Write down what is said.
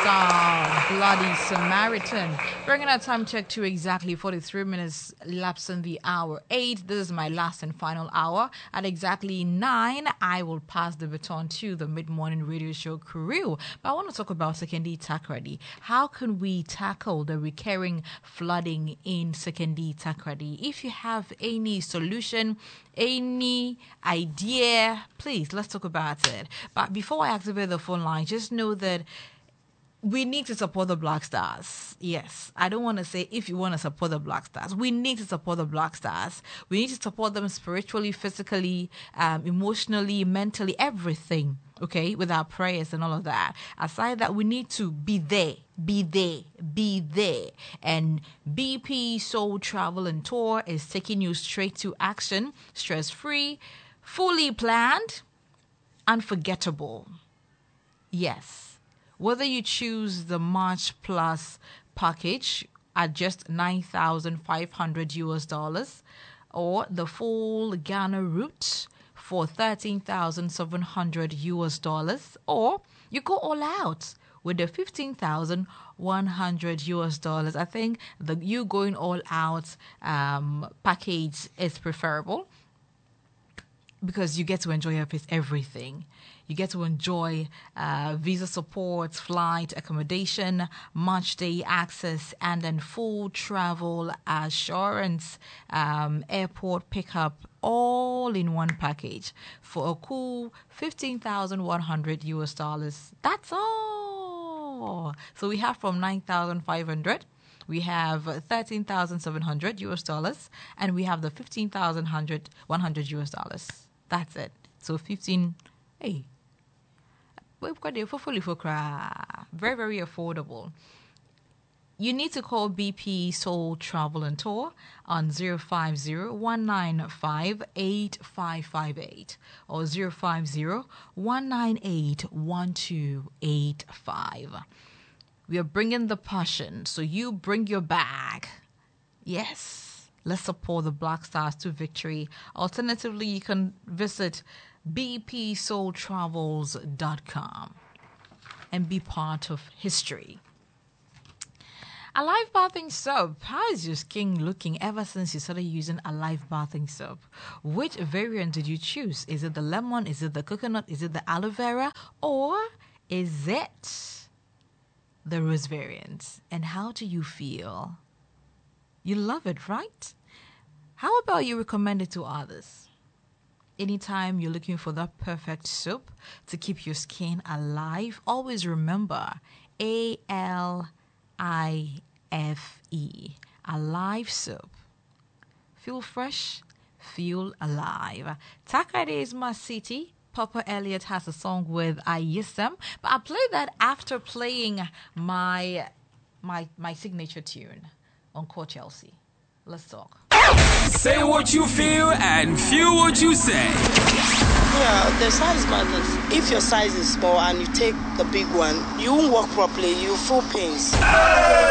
Star, Bloody Samaritan. Bringing our time check to exactly 43 minutes, lapsing the hour 8. This is my last and final hour. At exactly 9, I will pass the baton to the mid-morning radio show crew. But I want to talk about Sekondi Takoradi. How can we tackle the recurring flooding in Sekondi Takoradi? If you have any solution, any idea, please, let's talk about it. But before I activate the phone line, just know that we need to support the Black Stars. Yes, I don't want to say if you want to support the Black Stars. We need to support the Black Stars. We need to support them spiritually, physically, emotionally, mentally, everything, okay, with our prayers and all of that. Aside that, we need to be there. And BP Soul Travel and Tour is taking you straight to action, stress-free, fully planned, unforgettable. Yes. Whether you choose the March Plus package at just $9,500 or the full Ghana route for $13,700 or you go all out with the $15,100. I think the you going all out package is preferable because you get to enjoy everything. You get to enjoy visa support, flight, accommodation, match day access, and then full travel assurance, airport pickup, all in one package for a cool $15,100. That's all. So we have from $9,500. We have $13,700, and we have the $15,100. That's it. So 15. Hey. We've got it for very, very affordable. You need to call BP Soul Travel and Tour on 050-195-8558 or 050-198-1285. We are bringing the passion, so you bring your bag. Yes, let's support the Black Stars to victory. Alternatively, you can visit bpsoultravels.com and be part of history. Alive bathing soap. How is your skin looking ever since you started using Alive bathing soap? Which variant did you choose? Is it the lemon? Is it the coconut? Is it the aloe vera? Or is it the rose variant? And how do you feel? You love it, right? How about you recommend it to others? Anytime you're looking for that perfect soap to keep your skin alive, always remember ALIFE, Alive soap. Feel fresh, feel alive. Takoradi is my city. Papa Elliott has a song with Ayisem, but I play that after playing my signature tune on Core Chelsea. Let's talk. Say what you feel and feel what you say. Yeah, the size matters. If your size is small and you take the big one, you won't walk properly, you feel pains.